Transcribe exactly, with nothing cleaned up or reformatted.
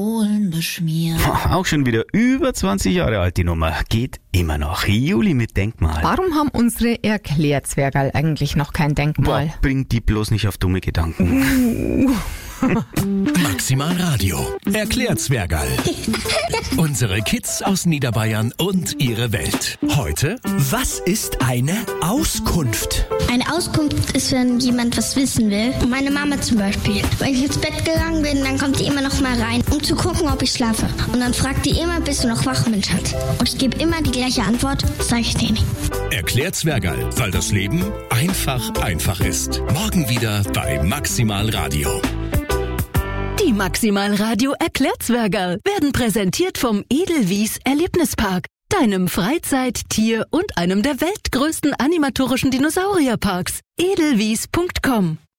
Auch schon wieder über zwanzig Jahre alt die Nummer. Geht immer noch. Juli mit Denkmal. Warum haben unsere Erklärzwergerl eigentlich noch kein Denkmal? Boah, bringt die bloß nicht auf dumme Gedanken. Uh. Maximal Radio. Erklärzwergerl. Unsere Kids aus Niederbayern und ihre Welt. Heute, was ist eine Auskunft? Eine Auskunft ist, wenn jemand was wissen will. Meine Mama zum Beispiel. Wenn ich ins Bett gegangen bin, dann kommt die immer noch mal rein, um zu gucken, ob ich schlafe. Und dann fragt die immer, bist du noch wach, mein Schatz? Und ich gebe immer die gleiche Antwort, sag ich dir nicht. Erklärzwergerl, weil das Leben einfach einfach ist. Morgen wieder bei Maximal Radio. Die Maximal Radio Erklärzwergerl werden präsentiert vom Edelwies Erlebnispark, deinem Freizeit-, Tier- und einem der weltgrößten animatorischen Dinosaurierparks. edelwies punkt com